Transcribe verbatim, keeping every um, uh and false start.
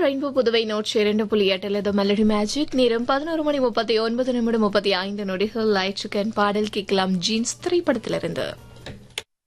Rainbow Puduvai நூற்றி இரண்டு புள்ளி எட்டில் இது மெலடி மேஜிக். நேரம் பதினோரு மணி முப்பத்தி ஒன்பது நிமிடம் முப்பத்தி ஐந்து நொடிகள். லைட் சிக்கன் பாடல் கேட்கலாம் ஜீன்ஸ் திரைப்படத்திலிருந்து.